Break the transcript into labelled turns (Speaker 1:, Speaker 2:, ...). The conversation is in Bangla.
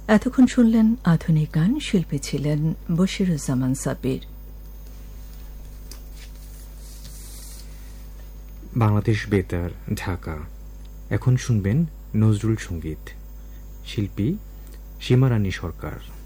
Speaker 1: এতক্ষণ শুনলেন আধুনিক গান। শিল্পী ছিলেন বশিরুজ্জামান সাব্বির।
Speaker 2: বাংলাদেশ বেতার, ঢাকা। এখন শুনবেন নজরুল সঙ্গীত। শিল্পী সীমারানী সরকার।